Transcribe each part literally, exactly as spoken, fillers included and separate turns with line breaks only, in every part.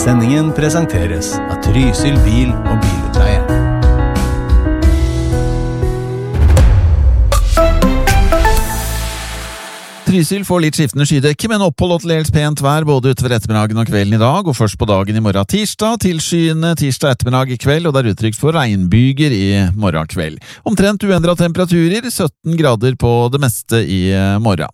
Sendingen presenteres av Trysil bil- og bilutleie.
Trysil får litt skiftende skydekke, men opphold og til dels pent vær både utover ettermiddagen og kvelden i dag, og først på dagen i morgen tirsdag, tilskyende tirsdag ettermiddag i kveld, og det er utrygt for regnbyger i morgen kveld. Omtrent uendret temperaturer, sytten grader på det meste i morgen.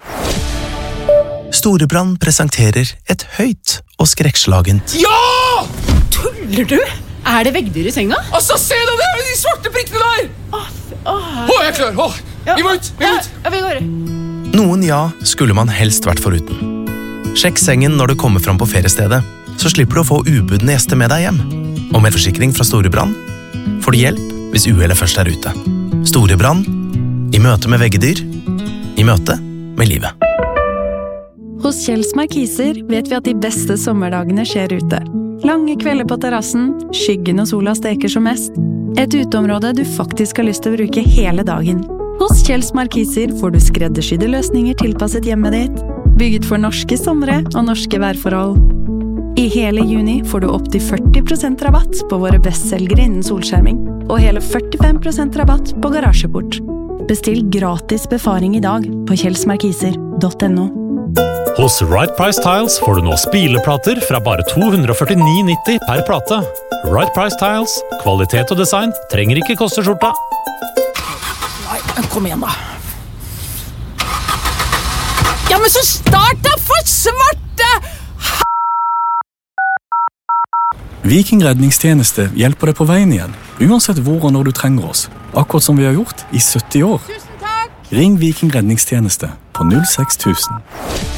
Storebrand presenterer et høyt og skrekkslagent.
Ja!
Tuller du? Er det veggdyr i senga?
Altså, se deg der, de svarte prikkene der!
Åh, åh.
Å, jeg er klar, åh,
Ja.
vi må ut, vi må ut!
Ja, vi går.
Noen ja skulle man helst vært foruten. Sjekk sengen når du kommer fram på feriestedet, så slipper du å få ubudne gjester med deg hjem. Og med forsikring fra Storebrand får du hjelp hvis uhellet først er ute. Storebrand, i møte med veggedyr, i møte med livet.
Hos Kjells Markiser vet vi at de beste sommerdagene skjer ute. Lange kvelder på terrassen, skyggen og sola steker som mest. Et uteområde du faktisk har lyst til å bruke hele dagen. Hos Kjells Markiser får du skreddersydde løsninger tilpasset hjemmet ditt, bygget for norske somre og norske værforhold. I hele juni får du opp til førti prosent rabatt på våre bestselgere innen solskjerming, og hele førtifem prosent rabatt på garasjeport. Bestill gratis befaring i dag på kjellsmarkiser punktum no.
Hos Right Price Tiles får du nå spileplater fra bare to hundre og førtini nitti per plate. Right Price Tiles, kvalitet og design trenger ikke koste skjorta.
Nei, kom igjen da. Ja, men så start da, for svarte!
Viking redningstjeneste hjelper deg på veien igjen, uansett hvor og når du trenger oss. Akkurat som vi har gjort i sytti år.
Tusen takk!
Ring Viking redningstjeneste på null seks tusen.